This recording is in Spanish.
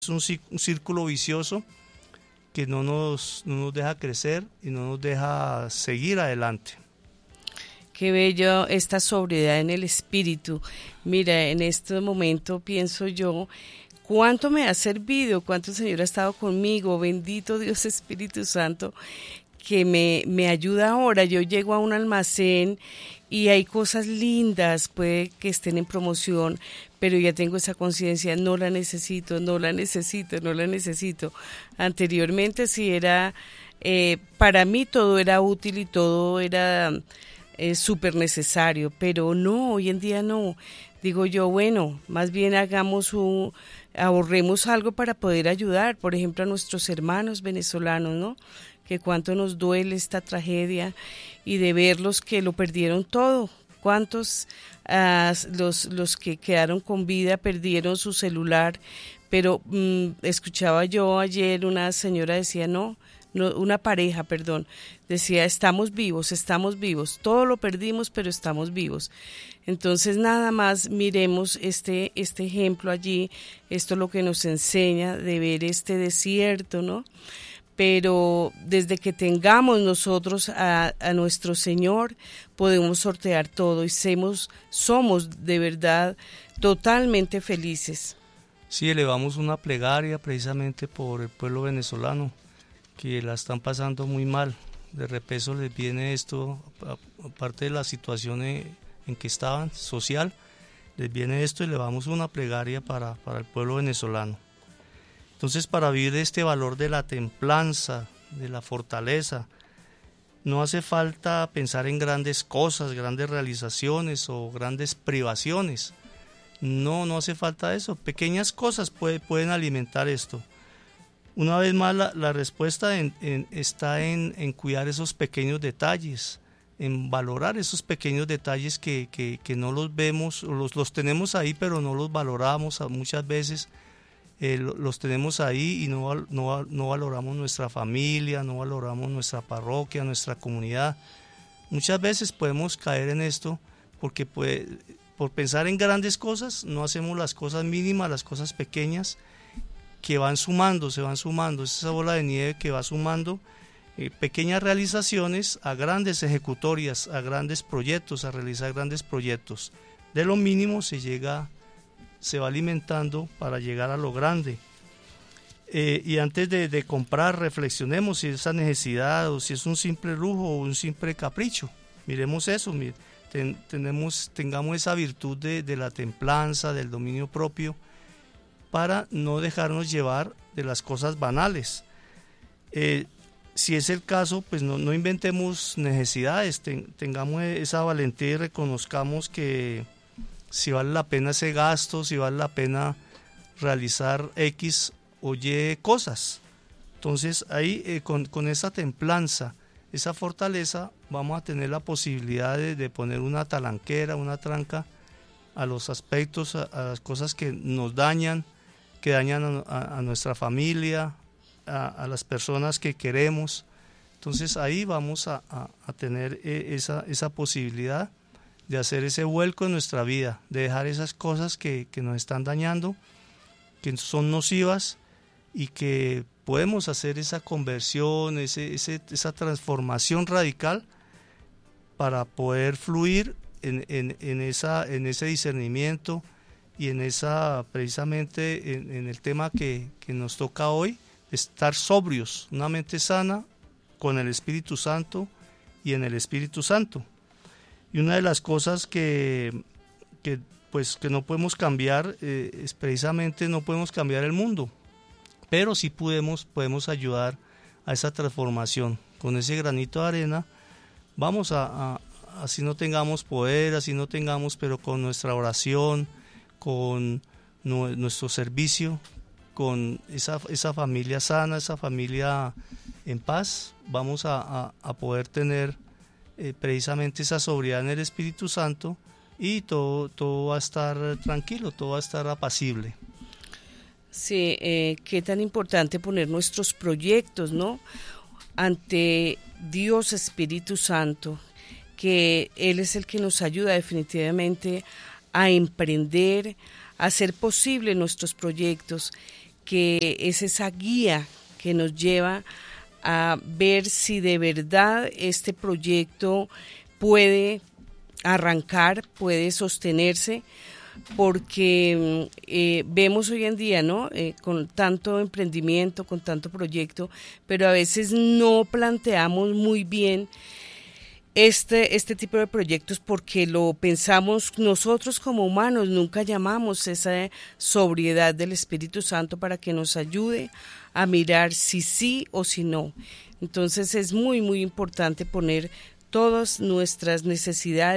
Es un círculo vicioso que no nos deja crecer y no nos deja seguir adelante. Qué bello esta sobriedad en el espíritu. Mira, en este momento pienso yo, cuánto me ha servido, cuánto el Señor ha estado conmigo, bendito Dios Espíritu Santo, que me ayuda ahora. Yo llego a un almacén y hay cosas lindas, puede que estén en promoción, pero ya tengo esa conciencia, no la necesito, no la necesito, no la necesito. Anteriormente sí era, para mí todo era útil y todo era súper necesario, pero no, hoy en día no. Digo yo, bueno, más bien ahorremos algo para poder ayudar, por ejemplo, a nuestros hermanos venezolanos, ¿no? Que cuánto nos duele esta tragedia y de verlos que lo perdieron todo. ¿Cuántos los que quedaron con vida perdieron su celular? Pero escuchaba yo ayer una señora decía, no, una pareja, perdón, decía, estamos vivos, todo lo perdimos, pero estamos vivos. Entonces nada más miremos este ejemplo allí, esto es lo que nos enseña de ver este desierto, ¿no? Pero desde que tengamos nosotros a nuestro Señor, podemos sortear todo y somos de verdad totalmente felices. Sí, elevamos una plegaria precisamente por el pueblo venezolano, que la están pasando muy mal. De repeso les viene esto, aparte de la situación en que estaban, social, les viene esto y elevamos una plegaria para el pueblo venezolano. Entonces, para vivir este valor de la templanza, de la fortaleza, no hace falta pensar en grandes cosas, grandes realizaciones o grandes privaciones. No hace falta eso. Pequeñas cosas pueden alimentar esto. Una vez más, la respuesta está en cuidar esos pequeños detalles, en valorar esos pequeños detalles que no los vemos, los tenemos ahí, pero no los valoramos muchas veces. Los tenemos ahí y no valoramos nuestra familia, no valoramos nuestra parroquia, nuestra comunidad. Muchas veces podemos caer en esto porque por pensar en grandes cosas no hacemos las cosas mínimas, las cosas pequeñas que se van sumando, es esa bola de nieve que va sumando pequeñas realizaciones a grandes ejecutorias, a grandes proyectos, a realizar grandes proyectos. De lo mínimo se va alimentando para llegar a lo grande. Y antes de comprar, reflexionemos si esa necesidad o si es un simple lujo o un simple capricho. Miremos eso, tengamos esa virtud de la templanza, del dominio propio, para no dejarnos llevar de las cosas banales. Si es el caso, pues no inventemos necesidades, tengamos esa valentía y reconozcamos que si vale la pena ese gasto, si vale la pena realizar X o Y cosas. Entonces ahí con esa templanza, esa fortaleza, vamos a tener la posibilidad de poner una talanquera, una tranca a los aspectos, a las cosas que nos dañan, que dañan a nuestra familia, a las personas que queremos. Entonces ahí vamos a tener esa posibilidad de hacer ese vuelco en nuestra vida, de dejar esas cosas que nos están dañando, que son nocivas y que podemos hacer esa conversión, esa transformación radical para poder fluir en ese discernimiento y precisamente en el tema que nos toca hoy, estar sobrios, una mente sana con el Espíritu Santo y en el Espíritu Santo. Y una de las cosas que no podemos cambiar es precisamente no podemos cambiar el mundo, pero sí podemos ayudar a esa transformación. Con ese granito de arena vamos así no tengamos poder, así no tengamos, pero con nuestra oración, con nuestro servicio, con esa familia sana, esa familia en paz, vamos a poder tener precisamente esa sobriedad en el Espíritu Santo y todo va a estar tranquilo, todo va a estar apacible. Sí, qué tan importante poner nuestros proyectos, ¿no?, ante Dios Espíritu Santo, que Él es el que nos ayuda definitivamente a emprender, a hacer posible nuestros proyectos, que es esa guía que nos lleva a ver si de verdad este proyecto puede arrancar, puede sostenerse, porque vemos hoy en día, ¿no? Con tanto emprendimiento, con tanto proyecto, pero a veces no planteamos muy bien este tipo de proyectos porque lo pensamos nosotros como humanos, nunca llamamos esa sobriedad del Espíritu Santo para que nos ayude a mirar si sí o si no. Entonces es muy, muy importante poner todas nuestras necesidades